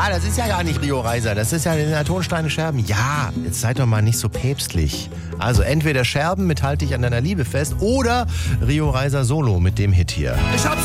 Ja, das ist ja gar nicht Rio Reiser, das ist ja den Tonsteine Scherben. Ja, jetzt seid doch mal nicht so päpstlich. Also entweder Scherben mit Halt dich an deiner Liebe fest oder Rio Reiser Solo mit dem Hit hier. Ich hab's